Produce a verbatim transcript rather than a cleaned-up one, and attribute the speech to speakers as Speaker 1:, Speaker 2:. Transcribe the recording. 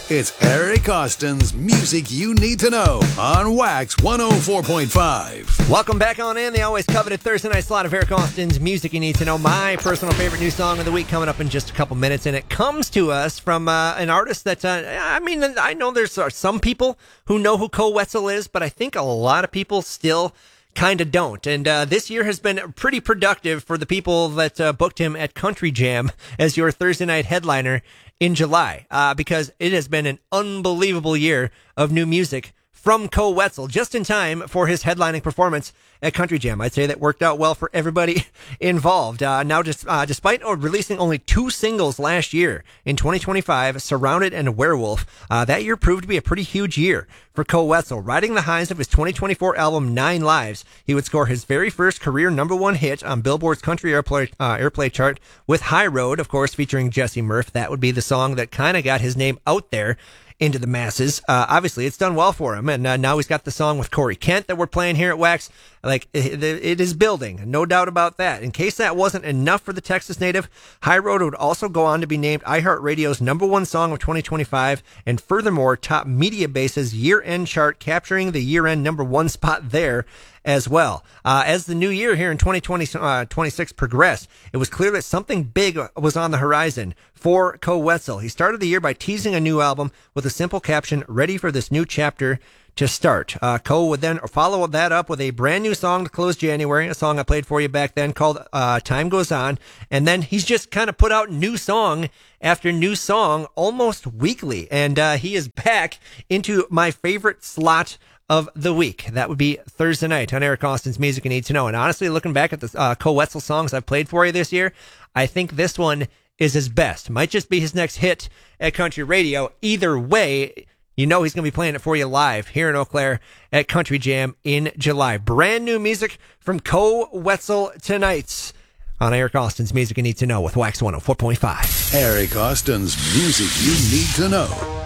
Speaker 1: It's Eric Austin's Music You Need to Know on Wax one oh four point five.
Speaker 2: Welcome back on in. The always coveted Thursday night slot of Eric Austin's Music You Need to Know. My personal favorite new song of the week coming up in just a couple minutes. And it comes to us from uh, an artist that, uh, I mean, I know there's uh, some people who know who Koe Wetzel is, but I think a lot of people still kind of don't. And uh, this year has been pretty productive for the people that uh, booked him at Country Jam as your Thursday night headliner in July, uh, because it has been an unbelievable year of new music from Koe Wetzel, just in time for his headlining performance at Country Jam. I'd say that worked out well for everybody involved. Uh, now, just uh, despite releasing only two singles last year in twenty twenty-five, Surrounded and Werewolf, uh, that year proved to be a pretty huge year for Koe Wetzel. Riding the highs of his twenty twenty-four album Nine Lives, he would score his very first career number one hit on Billboard's country airplay, uh, airplay chart with High Road, of course, featuring Jesse Murph. That would be the song that kind of got his name out there into the masses. Uh, obviously, it's done well for him, and uh, now he's got the song with Corey Kent that we're playing here at Wax. Like, it, it is building, no doubt about that. In case that wasn't enough for the Texas native, High Road would also go on to be named iHeartRadio's number one song of twenty twenty-five, and furthermore, top Media Base's year-end chart, capturing the year-end number one spot there as well. Uh, as the new year here in twenty twenty, uh, twenty-six progressed, it was clear that something big was on the horizon for Koe Wetzel. He started the year by teasing a new album with a simple caption, "Ready for this new chapter to start." Uh, Koe would then follow that up with a brand new song to close January, a song I played for you back then called uh, Time Goes On. And then he's just kind of put out new song after new song almost weekly. And uh, he is back into my favorite slot of the week. That would be Thursday night on Eric Austin's Music You Need to Know. And honestly, looking back at the uh, Koe Wetzel songs I've played for you this year, I think this one is his best. Might just be his next hit at country radio. Either way, you know he's going to be playing it for you live here in Eau Claire at Country Jam in July. Brand new music from Koe Wetzel tonight on Eric Austin's Music You Need to Know with Wax one oh four point five.
Speaker 1: Eric Austin's Music You Need to Know.